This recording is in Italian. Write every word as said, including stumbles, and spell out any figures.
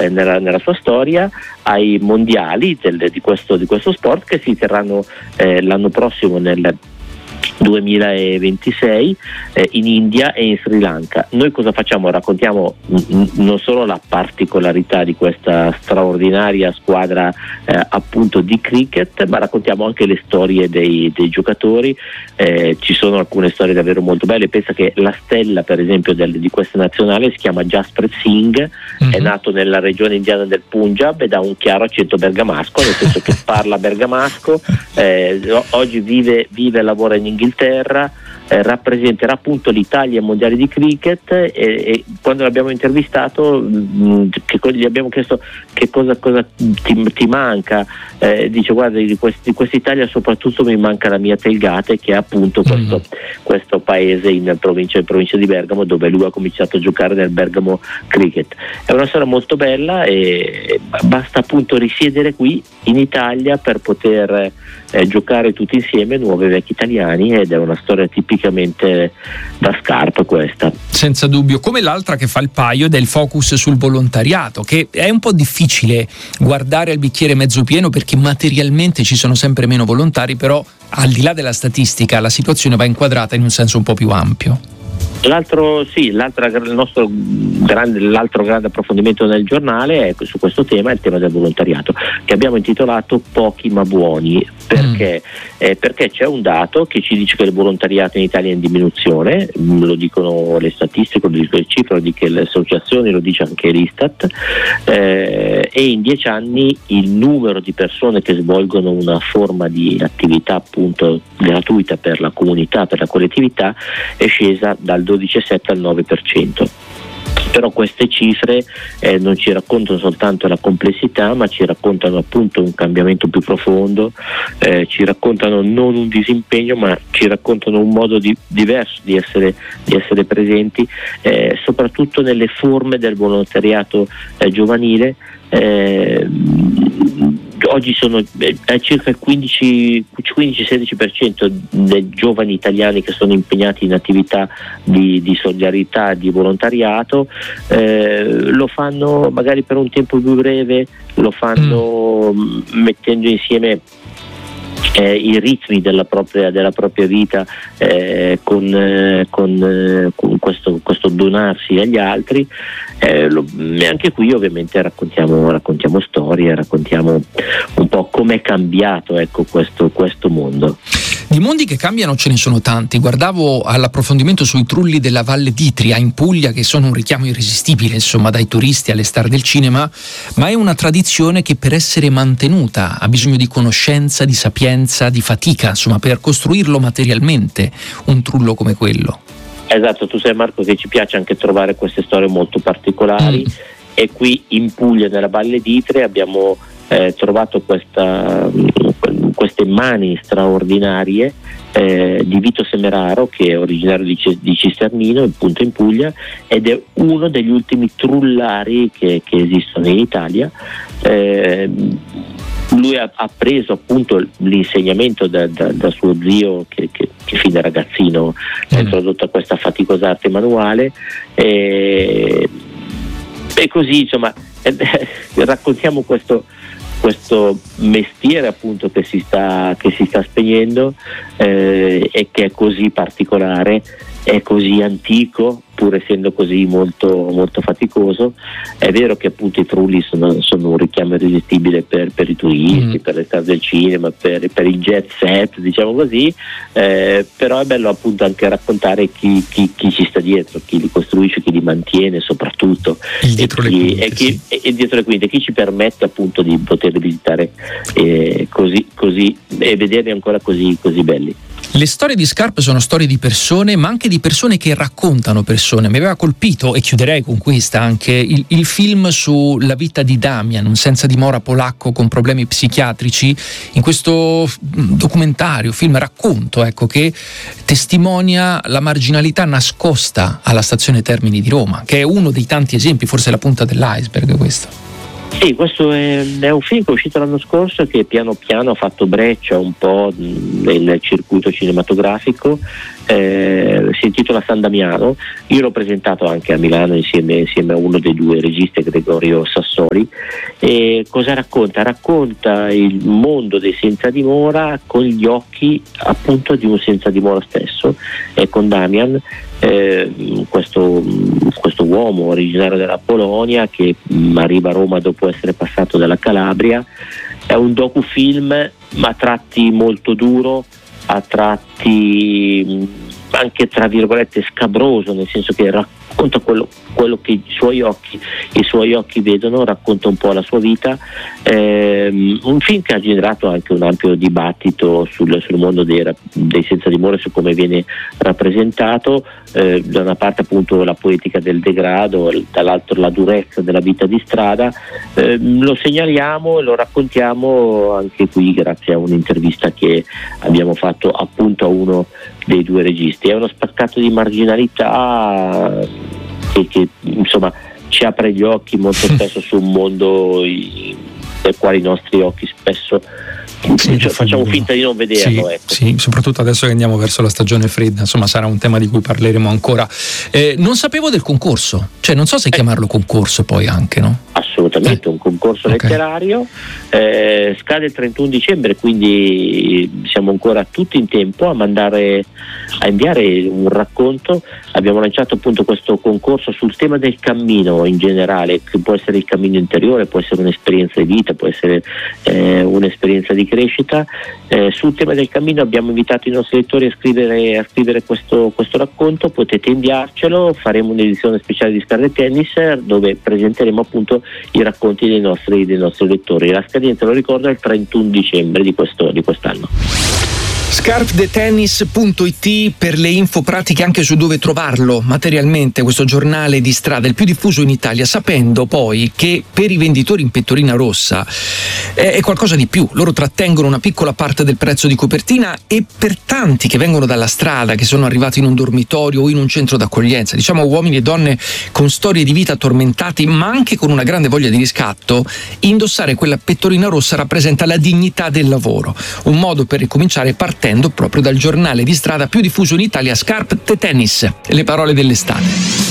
eh, nella, nella sua storia ai mondiali del, di, questo, di questo sport che si terranno eh, l'anno prossimo nel duemilaventisei eh, in India e in Sri Lanka. Noi cosa facciamo? Raccontiamo n- non solo la particolarità di questa straordinaria squadra eh, appunto di cricket, ma raccontiamo anche le storie dei, dei giocatori. Eh, ci sono alcune storie davvero molto belle. Pensa che la stella, per esempio, del, di questa nazionale si chiama Jasprit Singh, mm-hmm. è nato nella regione indiana del Punjab ed ha un chiaro accento bergamasco, nel senso che parla bergamasco, eh, oggi vive, vive e lavora in Inghilterra, eh, rappresenterà appunto l'Italia ai mondiali di cricket e, e quando l'abbiamo intervistato mh, che, gli abbiamo chiesto che cosa, cosa ti, ti manca, eh, dice guarda di, quest, di quest'Italia soprattutto mi manca la mia Telgate, che è appunto questo, mm. questo paese in provincia, in provincia di Bergamo, dove lui ha cominciato a giocare nel Bergamo Cricket. È una storia molto bella e basta appunto risiedere qui in Italia per poter eh, giocare tutti insieme nuovi e vecchi italiani, ed è una storia tipicamente da scarpa questa. Senza dubbio, come l'altra che fa il paio ed è il focus sul volontariato, che è un po' difficile guardare al bicchiere mezzo pieno perché materialmente ci sono sempre meno volontari, però al di là della statistica la situazione va inquadrata in un senso un po' più ampio. L'altro, sì, l'altra, il nostro grande, l'altro grande approfondimento nel giornale è su questo tema, è il tema del volontariato, che abbiamo intitolato Pochi ma buoni. Perché? Mm. Eh, perché c'è un dato che ci dice che il volontariato in Italia è in diminuzione, lo dicono le statistiche, lo dicono le cifre, lo dicono le associazioni, lo dice anche l'Istat, eh, e in dieci anni il numero di persone che svolgono una forma di attività appunto gratuita per la comunità, per la collettività, è scesa dal dodici virgola sette al nove per cento. Però queste cifre eh, non ci raccontano soltanto la complessità, ma ci raccontano appunto un cambiamento più profondo, eh, ci raccontano non un disimpegno, ma ci raccontano un modo di, diverso di essere, di essere presenti, eh, soprattutto nelle forme del volontariato eh, giovanile. Eh, oggi sono eh, circa il quindici sedici per cento dei giovani italiani che sono impegnati in attività di, di solidarietà, di volontariato, eh, lo fanno magari per un tempo più breve, lo fanno mm. mettendo insieme Eh, i ritmi della propria, della propria vita eh, con, eh, con, eh, con questo, questo donarsi agli altri, eh, lo, e anche qui ovviamente raccontiamo, raccontiamo storie, raccontiamo un po' come è cambiato ecco, questo, questo mondo. Di mondi che cambiano ce ne sono tanti. Guardavo all'approfondimento sui trulli della Valle d'Itria in Puglia, che sono un richiamo irresistibile insomma dai turisti alle star del cinema, ma è una tradizione che per essere mantenuta ha bisogno di conoscenza, di sapienza, di fatica, insomma, per costruirlo materialmente un trullo come quello. Esatto, tu sai Marco che ci piace anche trovare queste storie molto particolari, mm. e qui in Puglia nella Valle d'Itria abbiamo eh, trovato questa queste mani straordinarie eh, di Vito Semeraro, che è originario di, C- di Cisternino, appunto in Puglia, ed è uno degli ultimi trullari che, che esistono in Italia. Eh, lui ha, ha preso appunto l'insegnamento da, da, da suo zio che, che, che fin da ragazzino ha introdotto questa faticosa arte manuale, e, e così insomma eh, raccontiamo questo questo mestiere appunto che si sta, che si sta spegnendo eh, e che è così particolare, è così antico, pur essendo così molto, molto faticoso. È vero che appunto i trulli sono, sono un richiamo irresistibile per, per i turisti, mm. per le star del cinema, per, per il jet set, diciamo così, eh, però è bello appunto anche raccontare chi, chi, chi ci sta dietro, chi li costruisce, chi li mantiene soprattutto, e dietro, e chi, le quinte, e chi, sì. e, e dietro le quinte, chi ci permette appunto di poterli visitare eh, così, così e vederli ancora così, così belli. Le storie di Scarpe sono storie di persone, ma anche di persone che raccontano persone. Mi aveva colpito, e chiuderei con questa anche, il, il film sulla vita di Damian, un senza dimora polacco con problemi psichiatrici. In questo documentario, film racconto, ecco, che testimonia la marginalità nascosta alla stazione Termini di Roma, che è uno dei tanti esempi, forse la punta dell'iceberg questo. Sì, questo è, è un film che è uscito l'anno scorso, che piano piano ha fatto breccia un po' nel circuito cinematografico. Eh, si intitola San Damiano. Io l'ho presentato anche a Milano insieme, insieme a uno dei due registi, Gregorio Sassoli. E cosa racconta? Racconta il mondo dei senza dimora con gli occhi appunto di un senza dimora stesso, e con Damian, eh, questo, questo uomo originario della Polonia che mh, arriva a Roma dopo essere passato dalla Calabria. È un docufilm, ma a tratti molto duro, a tratti mh, anche tra virgolette scabroso, nel senso che racconta quello, quello che i suoi occhi i suoi occhi vedono, racconta un po' la sua vita. Ehm, un film che ha generato anche un ampio dibattito sul, sul mondo dei, dei senza dimora, su come viene rappresentato, eh, da una parte appunto la poetica del degrado, dall'altro la durezza della vita di strada. Eh, lo segnaliamo e lo raccontiamo anche qui grazie a un'intervista che abbiamo fatto appunto a uno dei due registi. È uno spaccato di marginalità che, che insomma ci apre gli occhi molto spesso su un mondo i, del quale i nostri occhi spesso sì, cioè, facciamo finta di non vederlo. Sì, ecco. sì, soprattutto adesso che andiamo verso la stagione fredda, insomma sarà un tema di cui parleremo ancora. Eh, non sapevo del concorso, cioè non so se eh. chiamarlo concorso poi anche, no? Assolutamente, un concorso okay. letterario, eh, scade il trentuno dicembre, quindi siamo ancora tutti in tempo a mandare, a inviare un racconto. Abbiamo lanciato appunto questo concorso sul tema del cammino in generale, che può essere il cammino interiore, può essere un'esperienza di vita, può essere eh, un'esperienza di crescita. Eh, sul tema del cammino abbiamo invitato i nostri lettori a scrivere, a scrivere questo, questo racconto. Potete inviarcelo, faremo un'edizione speciale di Scarlet Tennis dove presenteremo appunto i racconti dei nostri, dei nostri lettori. La scadenza, lo ricordo, è il trentuno dicembre di, questo, di quest'anno. scarp de tennis punto it per le info pratiche anche su dove trovarlo materialmente, questo giornale di strada, il più diffuso in Italia, sapendo poi che per i venditori in pettorina rossa è qualcosa di più. Loro trattengono una piccola parte del prezzo di copertina, e per tanti che vengono dalla strada, che sono arrivati in un dormitorio o in un centro d'accoglienza, diciamo uomini e donne con storie di vita tormentati ma anche con una grande voglia di riscatto, indossare quella pettorina rossa rappresenta la dignità del lavoro, un modo per ricominciare partendo proprio dal giornale di strada più diffuso in Italia, Scarp de Tennis, le parole dell'estate.